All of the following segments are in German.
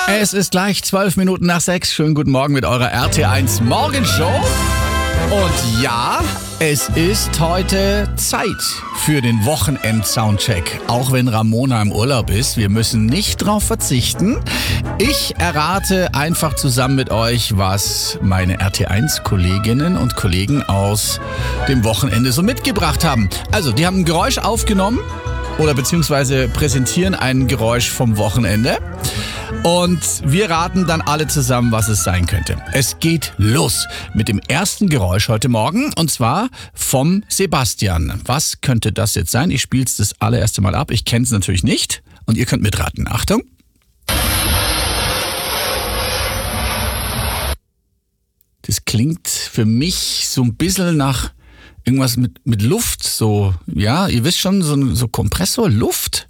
Es ist gleich 12 Minuten nach 6. Schönen guten Morgen mit eurer RT1 Morgenshow. Und ja, es ist heute Zeit für den Wochenend-Soundcheck. Auch wenn Ramona im Urlaub ist, wir müssen nicht drauf verzichten. Ich errate einfach zusammen mit euch, was meine RT1-Kolleginnen und Kollegen aus dem Wochenende so mitgebracht haben. Also, die haben ein Geräusch aufgenommen oder beziehungsweise präsentieren ein Geräusch vom Wochenende. Und wir raten dann alle zusammen, was es sein könnte. Es geht los mit dem ersten Geräusch heute Morgen und zwar vom Sebastian. Was könnte das jetzt sein? Ich spiele es das allererste Mal ab. Ich kenne es natürlich nicht und ihr könnt mitraten. Achtung. Das klingt für mich so ein bisschen nach irgendwas mit Luft. So, ja, ihr wisst schon, so Kompressor, Luft.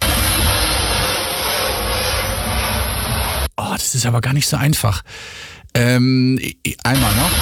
Oh, das ist aber gar nicht so einfach. Einmal noch.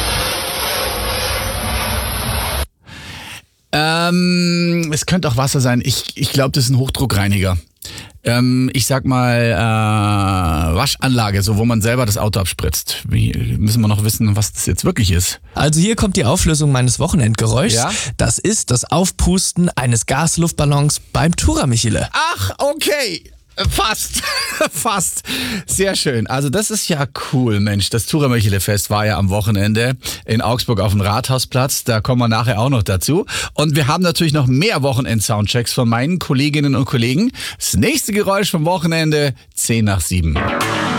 Es könnte auch Wasser sein. Ich glaube, das ist ein Hochdruckreiniger. Ich sag mal Waschanlage, so wo man selber das Auto abspritzt. Müssen wir noch wissen, was das jetzt wirklich ist. Also hier kommt die Auflösung meines Wochenendgeräuschs. Ja? Das ist das Aufpusten eines Gasluftballons beim Tura, Michele. Ach, okay. Fast. Fast. Sehr schön. Also das ist ja cool, Mensch. Das Tura-Michele-Fest war ja am Wochenende in Augsburg auf dem Rathausplatz. Da kommen wir nachher auch noch dazu. Und wir haben natürlich noch mehr Wochenend-Soundchecks von meinen Kolleginnen und Kollegen. Das nächste Geräusch vom Wochenende, 6:50.